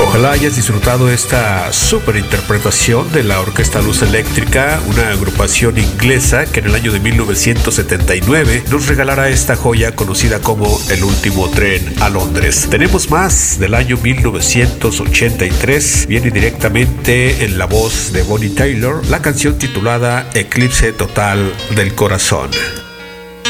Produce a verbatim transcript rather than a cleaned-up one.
Ojalá hayas disfrutado esta super interpretación de la Orquesta Luz Eléctrica, una agrupación inglesa que en el año de mil novecientos setenta y nueve nos regalará esta joya conocida como El último tren a Londres. Tenemos más del año mil novecientos ochenta y tres, viene directamente en la voz de Bonnie Tyler, la canción titulada Eclipse Total del Corazón.